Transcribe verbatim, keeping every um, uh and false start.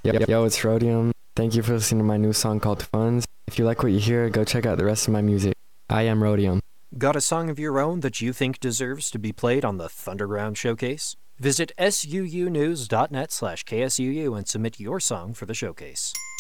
Yo, yo, it's Rhodium. Thank you for listening to my new song called Funds. If you like what you hear, go check out the rest of my music. I am Rhodium. Got a song of your own that you think deserves to be played on the Thunderground Showcase? Visit suunews.net slash KSUU and submit your song for the showcase.